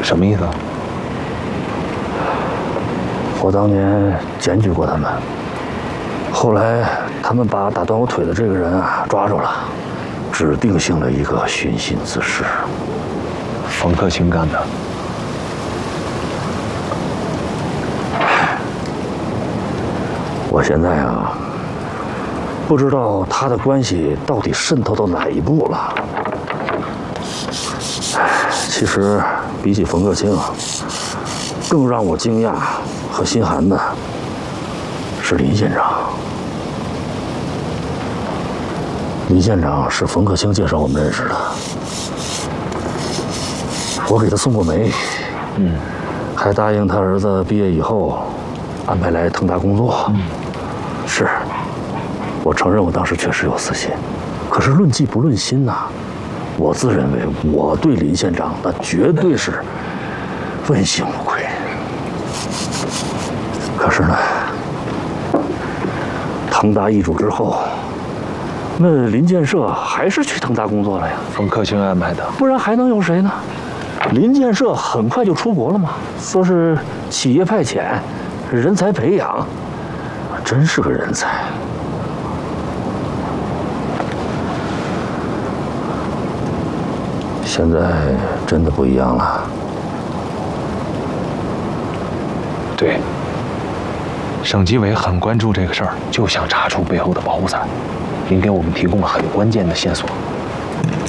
什么意思啊？ 我当年检举过他们，后来他们把打断我腿的这个人啊抓住了，指定性的一个寻衅滋事。 冯克清干的。 我现在啊，不知道他的关系到底渗透到哪一步了。其实比起冯克清啊，更让我惊讶和心寒的是林县长。林县长是冯克清介绍我们认识的，我给他送过煤，还答应他儿子毕业以后安排来腾达工作。是，我承认我当时确实有私心，可是论迹不论心呐，我自认为我对林县长那绝对是问心无愧。可是呢，腾达易主之后，那林建设还是去腾达工作了呀。 冯克清安排的， 不然还能有谁呢？林建设很快就出国了嘛，说是企业派遣，人才培养，真是个人才。现在真的不一样了。 对，省纪委很关注这个事儿，就想查出背后的保护伞。您给我们提供了很关键的线索。